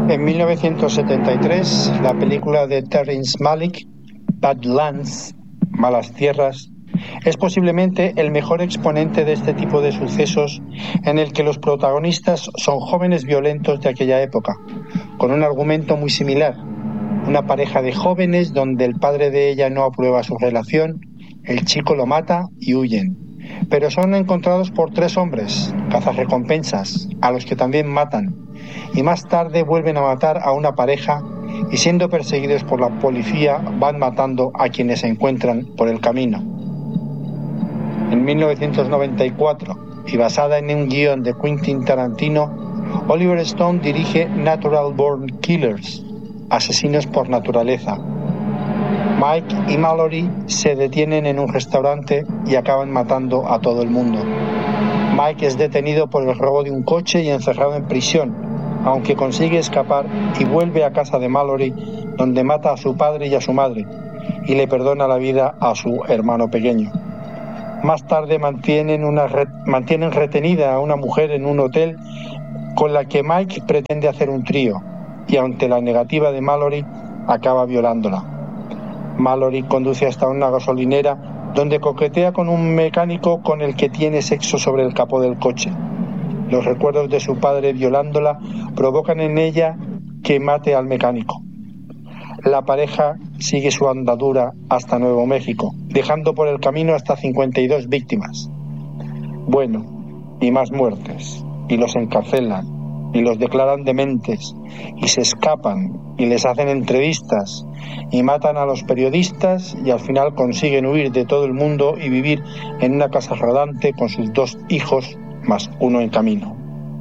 En 1973, la película de Terrence Malick, Badlands, Malas Tierras, es posiblemente el mejor exponente de este tipo de sucesos en el que los protagonistas son jóvenes violentos de aquella época, con un argumento muy similar. Una pareja de jóvenes donde el padre de ella no aprueba su relación, el chico lo mata y huyen. Pero son encontrados por 3 hombres, cazarrecompensas, a los que también matan, y más tarde vuelven a matar a una pareja y siendo perseguidos por la policía van matando a quienes se encuentran por el camino. En 1994, y basada en un guión de Quentin Tarantino, Oliver Stone dirige Natural Born Killers, Asesinos por Naturaleza. Mike y Mallory se detienen en un restaurante y acaban matando a todo el mundo. Mike es detenido por el robo de un coche y encerrado en prisión, aunque consigue escapar y vuelve a casa de Mallory, donde mata a su padre y a su madre, y le perdona la vida a su hermano pequeño. Más tarde mantienen retenida a una mujer en un hotel con la que Mike pretende hacer un trío, y ante la negativa de Mallory, acaba violándola. Mallory conduce hasta una gasolinera donde coquetea con un mecánico con el que tiene sexo sobre el capó del coche. Los recuerdos de su padre violándola provocan en ella que mate al mecánico. La pareja sigue su andadura hasta Nuevo México, dejando por el camino hasta 52 víctimas. Bueno, y más muertes, y los encarcelan, y los declaran dementes, y se escapan, y les hacen entrevistas, y matan a los periodistas, y al final consiguen huir de todo el mundo y vivir en una casa rodante con sus 2 hijos, más uno en camino.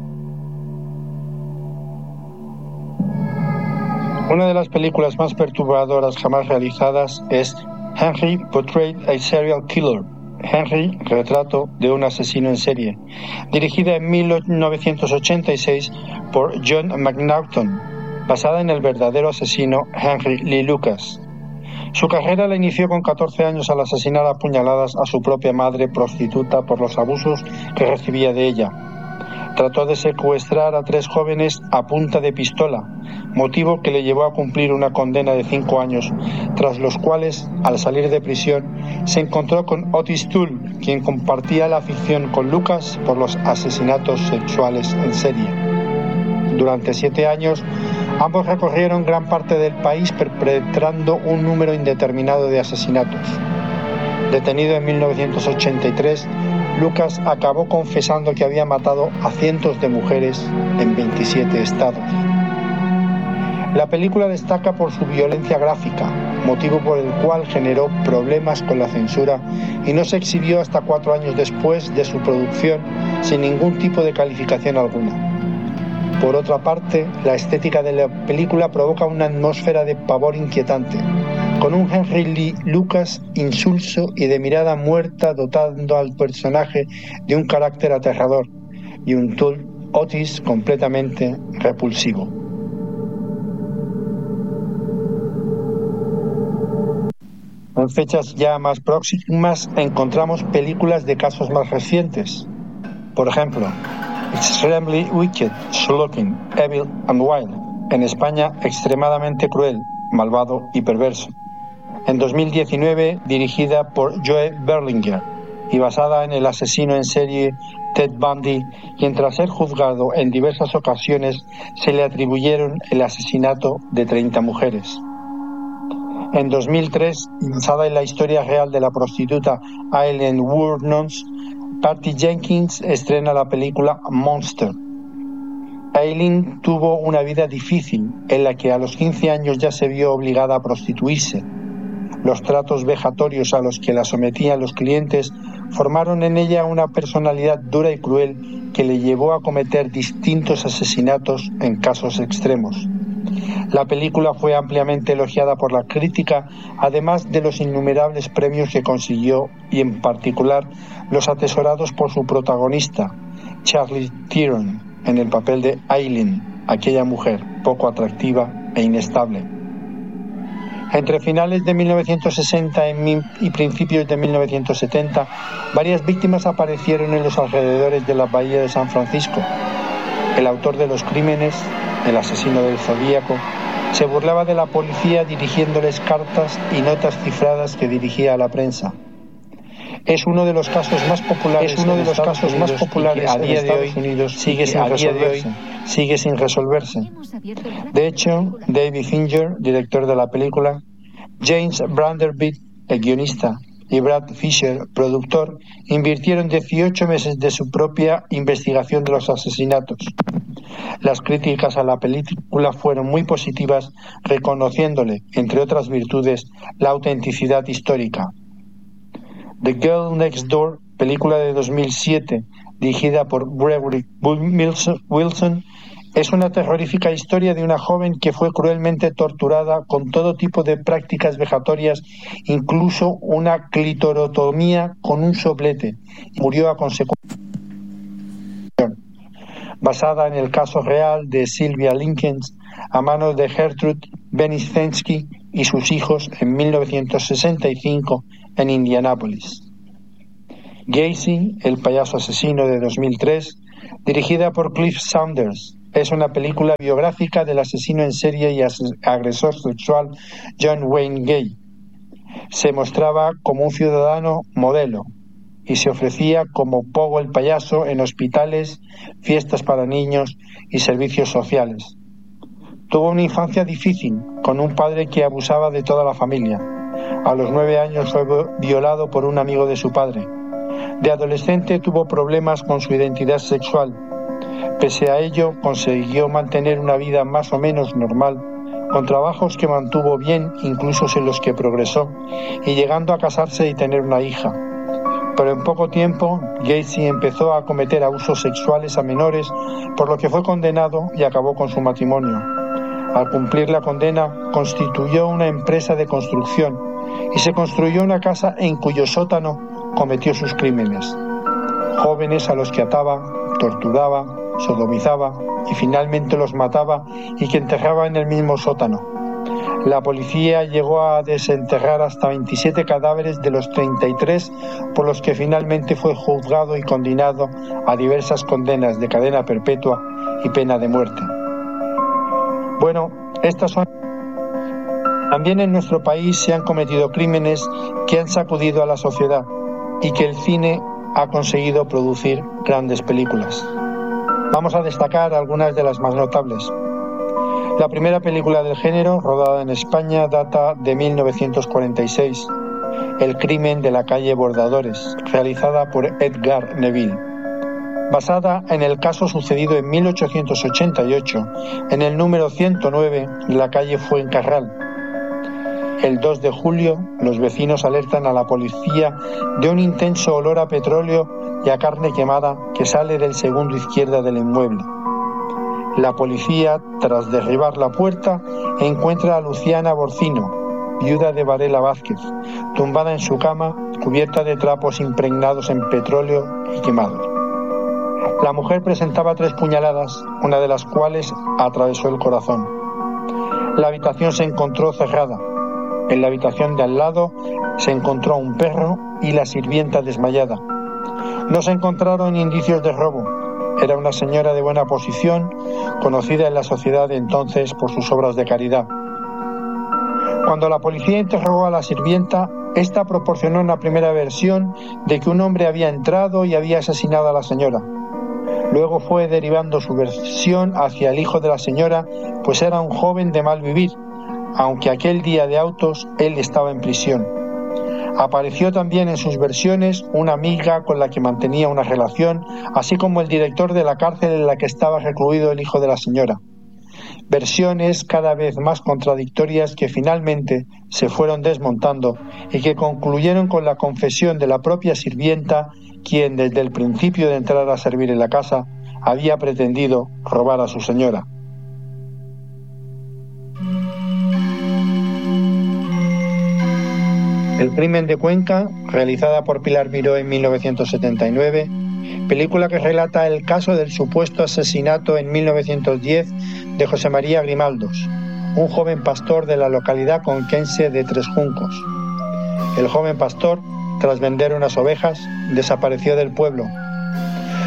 Una de las películas más perturbadoras jamás realizadas es Henry Portrait a Serial Killer, Henry, retrato de un asesino en serie, dirigida en 1986 por John McNaughton, basada en el verdadero asesino Henry Lee Lucas. Su carrera la inició con 14 años al asesinar a puñaladas a su propia madre prostituta por los abusos que recibía de ella. Trató de secuestrar a 3 jóvenes a punta de pistola, motivo que le llevó a cumplir una condena de 5 años, tras los cuales, al salir de prisión, se encontró con Otis Toole, quien compartía la afición con Lucas por los asesinatos sexuales en serie. Durante 7 años, ambos recorrieron gran parte del país perpetrando un número indeterminado de asesinatos. Detenido en 1983, Lucas acabó confesando que había matado a cientos de mujeres en 27 estados. La película destaca por su violencia gráfica, motivo por el cual generó problemas con la censura y no se exhibió hasta 4 años después de su producción sin ningún tipo de calificación alguna. Por otra parte, la estética de la película provoca una atmósfera de pavor inquietante, con un Henry Lee Lucas insulso y de mirada muerta dotando al personaje de un carácter aterrador, y un Toole Otis completamente repulsivo. En fechas ya más próximas encontramos películas de casos más recientes. Por ejemplo, Extremely Wicked, Shocking, Evil and Wild, en España extremadamente cruel, malvado y perverso. En 2019, dirigida por Joe Berlinger y basada en el asesino en serie Ted Bundy, quien tras ser juzgado en diversas ocasiones se le atribuyeron el asesinato de 30 mujeres. En 2003, basada en la historia real de la prostituta Aileen Wuornos, Patty Jenkins estrena la película Monster. Aileen tuvo una vida difícil en la que a los 15 años ya se vio obligada a prostituirse. Los tratos vejatorios a los que la sometían los clientes formaron en ella una personalidad dura y cruel que le llevó a cometer distintos asesinatos en casos extremos. La película fue ampliamente elogiada por la crítica, además de los innumerables premios que consiguió y en particular los atesorados por su protagonista, Charlize Theron, en el papel de Aileen, aquella mujer poco atractiva e inestable. Entre finales de 1960 y principios de 1970, varias víctimas aparecieron en los alrededores de la bahía de San Francisco. El autor de los crímenes, el asesino del Zodíaco, se burlaba de la policía dirigiéndoles cartas y notas cifradas que dirigía a la prensa. Es uno de los casos más populares a día de hoy sigue sin resolverse. De hecho, David Fincher, director de la película, James Vanderbilt, el guionista, y Brad Fisher, productor, invirtieron 18 meses de su propia investigación de los asesinatos. Las críticas a la película fueron muy positivas, reconociéndole, entre otras virtudes, la autenticidad histórica. The Girl Next Door, película de 2007, dirigida por Gregory Wilson, es una terrorífica historia de una joven que fue cruelmente torturada con todo tipo de prácticas vejatorias, incluso una clitorotomía con un soplete, y murió a consecuencia. Basada en el caso real de Sylvia Likens a manos de Gertrude Benizensky y sus hijos en 1965 en Indianápolis. Gacy, el payaso asesino de 2003, dirigida por Cliff Saunders, es una película biográfica del asesino en serie y agresor sexual John Wayne Gacy. Se mostraba como un ciudadano modelo y se ofrecía como Pogo el payaso en hospitales, fiestas para niños y servicios sociales. Tuvo una infancia difícil, con un padre que abusaba de toda la familia. A los 9 años fue violado por un amigo de su padre. De adolescente tuvo problemas con su identidad sexual. Pese a ello, consiguió mantener una vida más o menos normal, con trabajos que mantuvo bien, incluso en los que progresó, y llegando a casarse y tener una hija. Pero en poco tiempo, Gacy empezó a cometer abusos sexuales a menores, por lo que fue condenado y acabó con su matrimonio. Al cumplir la condena, constituyó una empresa de construcción y se construyó una casa en cuyo sótano cometió sus crímenes. Jóvenes a los que ataba, torturaba, sodomizaba y finalmente los mataba y que enterraba en el mismo sótano. La policía llegó a desenterrar hasta 27 cadáveres de los 33 por los que finalmente fue juzgado y condenado a diversas condenas de cadena perpetua y pena de muerte. Bueno, estas son... También en nuestro país se han cometido crímenes que han sacudido a la sociedad y que el cine ha conseguido producir grandes películas. Vamos a destacar algunas de las más notables. La primera película del género, rodada en España, data de 1946, El crimen de la calle Bordadores, realizada por Edgar Neville. Basada en el caso sucedido en 1888, en el número 109 de la calle Fuencarral. El 2 de julio, los vecinos alertan a la policía de un intenso olor a petróleo y a carne quemada que sale del segundo izquierda del inmueble. La policía, tras derribar la puerta, encuentra a Luciana Borcino, viuda de Varela Vázquez, tumbada en su cama, cubierta de trapos impregnados en petróleo y quemados. La mujer presentaba 3 puñaladas, una de las cuales atravesó el corazón. La habitación se encontró cerrada. En la habitación de al lado se encontró un perro y la sirvienta desmayada. No se encontraron indicios de robo. Era una señora de buena posición, conocida en la sociedad de entonces por sus obras de caridad. Cuando la policía interrogó a la sirvienta, esta proporcionó una primera versión de que un hombre había entrado y había asesinado a la señora. Luego fue derivando su versión hacia el hijo de la señora, pues era un joven de mal vivir, aunque aquel día de autos él estaba en prisión. Apareció también en sus versiones una amiga con la que mantenía una relación, así como el director de la cárcel en la que estaba recluido el hijo de la señora. Versiones cada vez más contradictorias que finalmente se fueron desmontando y que concluyeron con la confesión de la propia sirvienta, quien desde el principio de entrar a servir en la casa había pretendido robar a su señora. El crimen de Cuenca, realizada por Pilar Miró en 1979, película que relata el caso del supuesto asesinato en 1910 de José María Grimaldos, un joven pastor de la localidad conquense de Tres Juncos. El joven pastor, tras vender unas ovejas, desapareció del pueblo.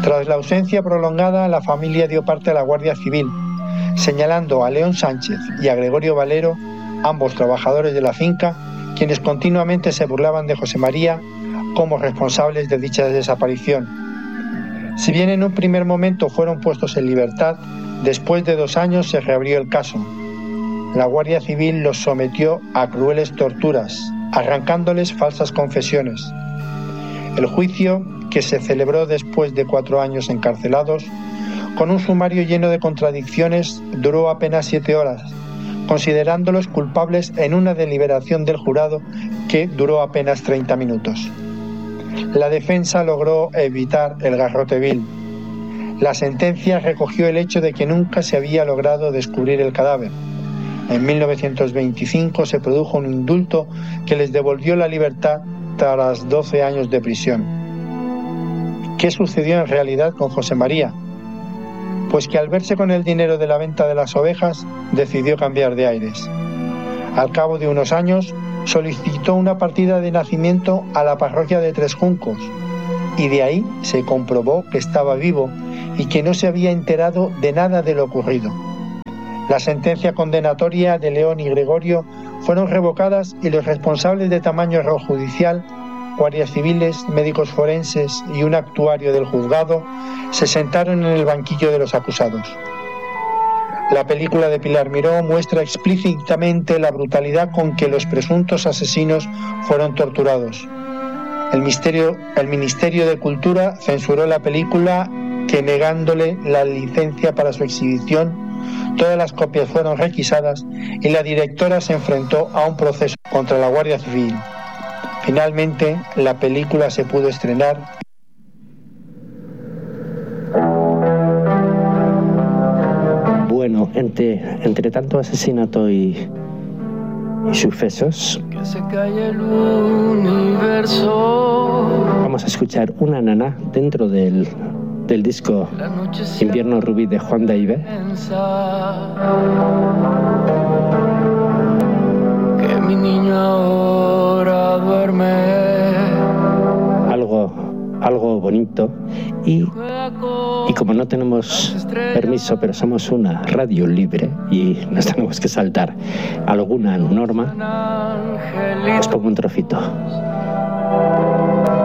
Tras la ausencia prolongada, la familia dio parte a la Guardia Civil, señalando a León Sánchez y a Gregorio Valero, ambos trabajadores de la finca, quienes continuamente se burlaban de José María, como responsables de dicha desaparición. Si bien en un primer momento fueron puestos en libertad, después de 2 años se reabrió el caso. La Guardia Civil los sometió a crueles torturas, arrancándoles falsas confesiones. El juicio, que se celebró después de 4 años encarcelados, con un sumario lleno de contradicciones, duró apenas 7 horas, considerándolos culpables en una deliberación del jurado que duró apenas 30 minutos. La defensa logró evitar el garrote vil. La sentencia recogió el hecho de que nunca se había logrado descubrir el cadáver. En 1925 se produjo un indulto que les devolvió la libertad tras 12 años de prisión. ¿Qué sucedió en realidad con José María? Pues que al verse con el dinero de la venta de las ovejas, decidió cambiar de aires. Al cabo de unos años, solicitó una partida de nacimiento a la parroquia de Tres Juncos, y de ahí se comprobó que estaba vivo y que no se había enterado de nada de lo ocurrido. La sentencia condenatoria de León y Gregorio fueron revocadas y los responsables de tamaño error judicial, guardias civiles, médicos forenses y un actuario del juzgado se sentaron en el banquillo de los acusados. La película de Pilar Miró muestra explícitamente la brutalidad con que los presuntos asesinos fueron torturados. El Ministerio de Cultura censuró la película, que negándole la licencia para su exhibición, todas las copias fueron requisadas y la directora se enfrentó a un proceso contra la Guardia Civil. Finalmente, la película se pudo estrenar. Bueno, entre tanto asesinato y sucesos, vamos a escuchar Una nana dentro del disco Invierno Rubí de Juan Daive. Que mi niño ahora duerme. Algo bonito y como no tenemos permiso, pero somos una radio libre y nos tenemos que saltar alguna norma, os pongo un trocito.